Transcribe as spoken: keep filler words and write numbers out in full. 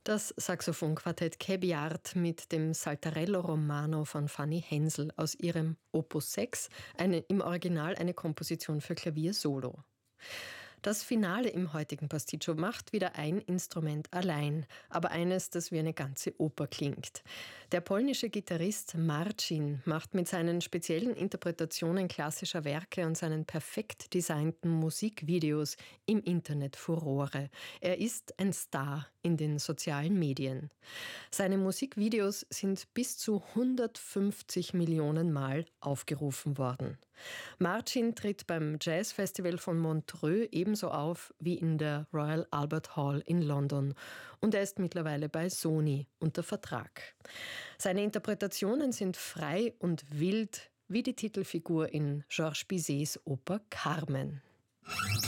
Das Saxophonquartett Ke-Byaart mit dem Saltarello Romano von Fanny Hensel aus ihrem Opus sechs, eine, im Original eine Komposition für Klavier solo. Das Finale im heutigen Pasticcio macht wieder ein Instrument allein, aber eines, das wie eine ganze Oper klingt. Der polnische Gitarrist Marcin macht mit seinen speziellen Interpretationen klassischer Werke und seinen perfekt designten Musikvideos im Internet Furore. Er ist ein Star in den sozialen Medien. Seine Musikvideos sind bis zu hundertfünfzig Millionen Mal aufgerufen worden. Marcin tritt beim Jazzfestival von Montreux ebenso auf wie in der Royal Albert Hall in London. Und er ist mittlerweile bei Sony unter Vertrag. Seine Interpretationen sind frei und wild wie die Titelfigur in Georges Bizets Oper Carmen.